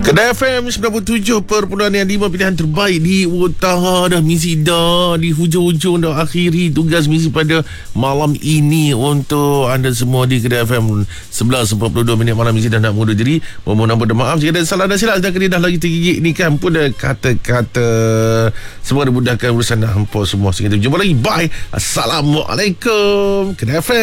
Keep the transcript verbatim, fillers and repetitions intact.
Kedai F M sembilan puluh tujuh perpuluhan lima, pilihan terbaik di utara. Dah misi dah di hujung-hujung, dah akhiri tugas misi pada malam ini untuk anda semua di Kedai F M. Sebelas empat puluh dua minit malam misi dah nak mengundur diri. Mohon ampun dan maaf jika ada salah dan silap. Sedangkan dia dah lagi tergigit ni kan pun dah kata-kata. Semua dimudahkan urusan hampa semua. Sehingga kita jumpa lagi. Bye. Assalamualaikum. Kedai F M.